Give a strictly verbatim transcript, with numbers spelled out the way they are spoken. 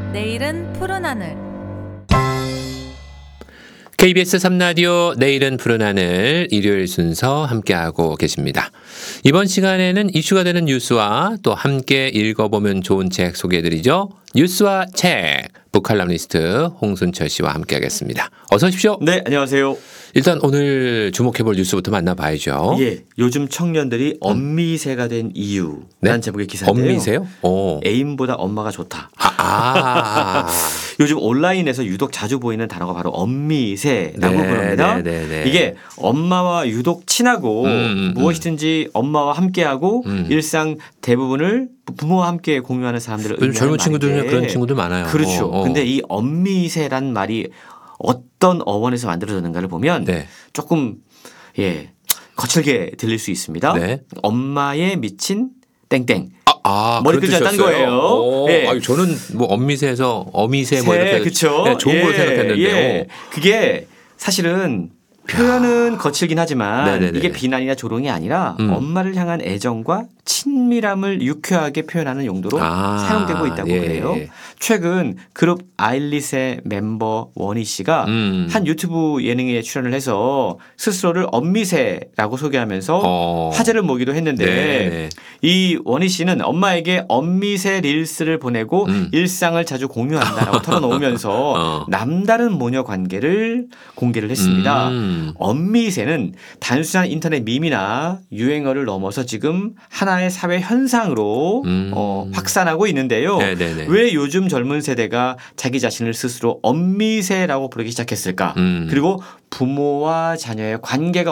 내일은 푸른 하늘. 케이비에스 삼 라디오 내일은 푸른 하늘 일요일 순서 함께하고 계십니다. 이번 시간에는 이슈가 되는 뉴스와 또 함께 읽어보면 좋은 책 소개해드리죠. 뉴스와 책 북칼럼니스트 홍순철 씨와 함께하겠습니다. 어서 오십시오. 네, 안녕하세요. 일단 오늘 주목해볼 뉴스부터 만나봐야죠. 예, 요즘 청년들이 엄미세가 된 이유라는 네? 제목의 기사인데요. 엄미세요? 오. 애인보다 엄마가 좋다. 아, 아. 요즘 온라인에서 유독 자주 보이는 단어가 바로 엄미세라고 네, 부릅니다. 네, 네, 네. 이게 엄마와 유독 친하고 음, 음, 무엇이든지 엄마와 함께하고 음. 일상 대부분을 부모와 함께 공유하는 사람들을 요즘 젊은 의미하는 친구들은 말인데 그런 친구들 많아요. 그렇죠. 어, 어. 근데 이 엄미세란 말이 어떤 어원에서 만들어졌는가를 보면 네. 조금 예 거칠게 들릴 수 있습니다. 네. 엄마의 미친 땡땡. 아, 아, 머리 그런 끄지 않는 뜻이었어요? 거예요. 오, 예. 아니, 저는 뭐 엄미세에서 어미세 뭐 세, 이렇게 그쵸? 네, 좋은 걸 생각했는데요. 예. 그게 사실은 표현은 거칠긴 하지만 네네네. 이게 비난이나 조롱이 아니라 음. 엄마를 향한 애정과 친밀함을 유쾌하게 표현하는 용도로 아, 사용되고 있다고 예. 그래요. 최근 그룹 아일릿의 멤버 원희 씨가 음. 한 유튜브 예능에 출연을 해서 스스로를 엄미세라고 소개하면서 어. 화제를 모기도 했는데 네네. 이 원희 씨는 엄마에게 엄미세 릴스를 보내고 음. 일상을 자주 공유한다라고 털어놓으면서 어. 남다른 모녀 관계를 공개를 했습니다. 음. 엄미세는 단순한 인터넷 밈이나 유행어를 넘어서 지금 하나의 사회 현상으로 음. 어, 확산하고 있는데요. 네네네. 왜 요즘 젊은 세대가 자기 자신을 스스로 엄미세라고 부르기 시작했을까? 음. 그리고 부모와 자녀의 관계가